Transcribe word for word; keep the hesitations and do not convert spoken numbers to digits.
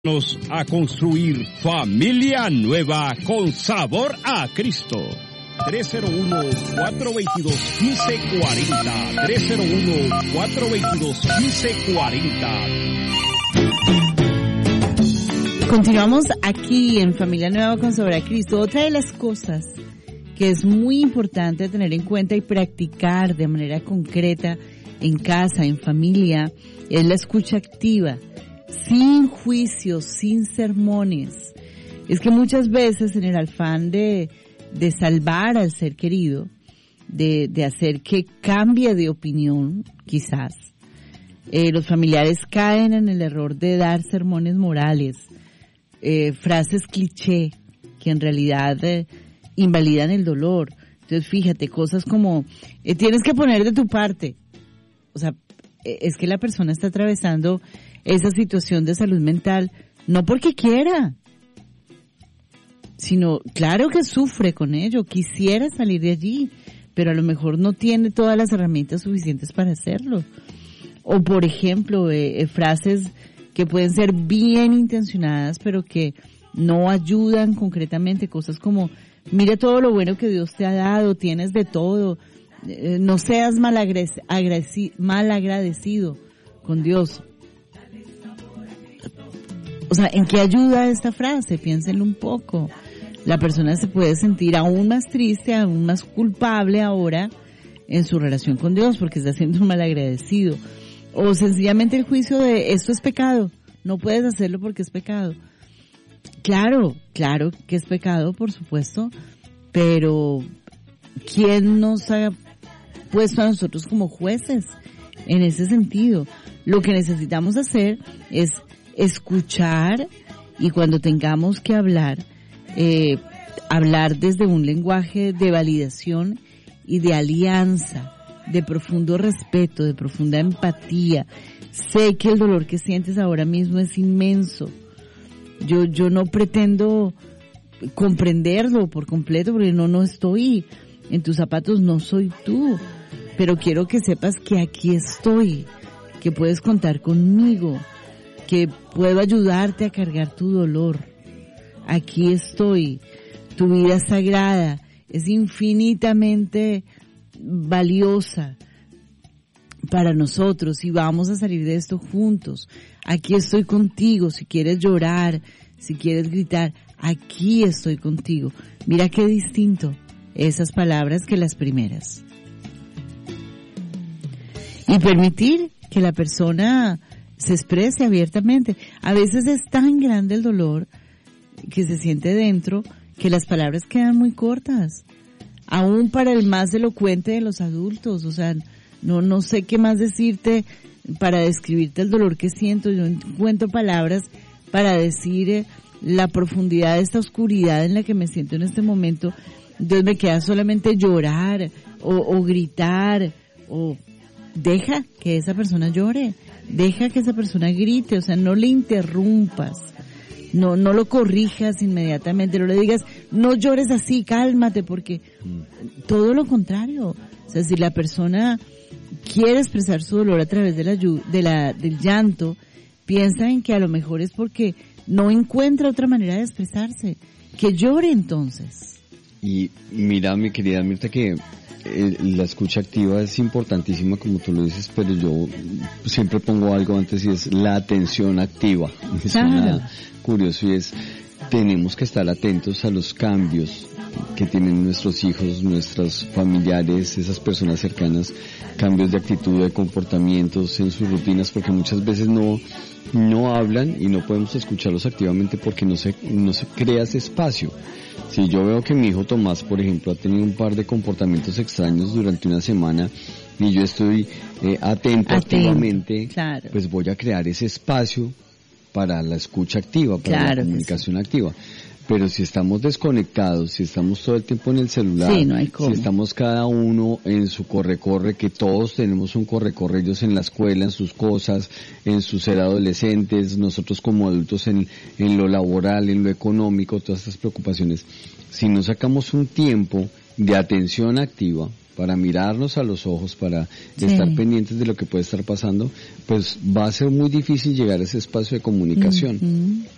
A construir familia nueva con sabor a Cristo. tres cero uno, cuatro dos dos, uno cinco cuatro cero. tres cero uno, cuatro dos dos, uno cinco cuatro cero. Continuamos aquí en Familia Nueva con Sabor a Cristo. Otra de las cosas que es muy importante tener en cuenta y practicar de manera concreta en casa, en familia, es la escucha activa. Sin juicios, sin sermones. Es que muchas veces en el afán de, de salvar al ser querido, de, de hacer que cambie de opinión, quizás, eh, los familiares caen en el error de dar sermones morales, eh, frases cliché, que en realidad eh, invalidan el dolor. Entonces fíjate, cosas como, eh, tienes que poner de tu parte. O sea, eh, es que la persona está atravesando esa situación de salud mental, no porque quiera, sino, claro que sufre con ello, quisiera salir de allí, pero a lo mejor no tiene todas las herramientas suficientes para hacerlo. O, por ejemplo, eh, eh, frases que pueden ser bien intencionadas, pero que no ayudan concretamente, cosas como, mira todo lo bueno que Dios te ha dado, tienes de todo, eh, no seas malagradecido con Dios. O sea, ¿en qué ayuda esta frase? Piénsenlo un poco. La persona se puede sentir aún más triste, aún más culpable ahora en su relación con Dios porque está siendo un malagradecido. O sencillamente el juicio de esto es pecado, no puedes hacerlo porque es pecado. Claro, claro que es pecado, por supuesto, pero ¿quién nos ha puesto a nosotros como jueces en ese sentido? Lo que necesitamos hacer es escuchar y cuando tengamos que hablar, eh, hablar desde un lenguaje de validación y de alianza, de profundo respeto, de profunda empatía. Sé que el dolor que sientes ahora mismo es inmenso. Yo, yo no pretendo comprenderlo por completo porque no, no estoy en tus zapatos, no soy tú, pero quiero que sepas que aquí estoy, que puedes contar conmigo, que puedo ayudarte a cargar tu dolor. Aquí estoy. Tu vida sagrada es infinitamente valiosa para nosotros y vamos a salir de esto juntos. Aquí estoy contigo. Si quieres llorar, si quieres gritar, aquí estoy contigo. Mira qué distinto esas palabras que las primeras. Y permitir que la persona se exprese abiertamente. A veces es tan grande el dolor que se siente dentro que las palabras quedan muy cortas. Aún para el más elocuente de los adultos. O sea, no, no sé qué más decirte para describirte el dolor que siento. Yo encuentro palabras para decir eh, la profundidad de esta oscuridad en la que me siento en este momento. Entonces me queda solamente llorar o, o gritar o deja que esa persona llore. Deja que esa persona grite, o sea, no le interrumpas, no no lo corrijas inmediatamente, no le digas, no llores así, cálmate, porque todo lo contrario. O sea, si la persona quiere expresar su dolor a través de la, de la del llanto, piensa en que a lo mejor es porque no encuentra otra manera de expresarse, que llore entonces. Y mira, mi querida Mirta, que eh, la escucha activa es importantísima, como tú lo dices, pero yo siempre pongo algo antes y es la atención activa. Es Claro. curioso y es, tenemos que estar atentos a los cambios que tienen nuestros hijos, nuestros familiares, esas personas cercanas, cambios de actitud, de comportamientos en sus rutinas, porque muchas veces no no hablan y no podemos escucharlos activamente porque no se no se crea ese espacio. Si yo veo que mi hijo Tomás, por ejemplo, ha tenido un par de comportamientos extraños durante una semana y yo estoy eh, atento, atento activamente, claro. Pues voy a crear ese espacio para la escucha activa, para claro la comunicación sí. activa. Pero si estamos desconectados, si estamos todo el tiempo en el celular, sí, no hay cómo. Si estamos cada uno en su corre-corre, que todos tenemos un corre-corre, ellos en la escuela, en sus cosas, en su ser adolescentes, nosotros como adultos en, en lo laboral, en lo económico, todas estas preocupaciones. Si no sacamos un tiempo de atención activa para mirarnos a los ojos, para sí. estar pendientes de lo que puede estar pasando, pues va a ser muy difícil llegar a ese espacio de comunicación. Uh-huh.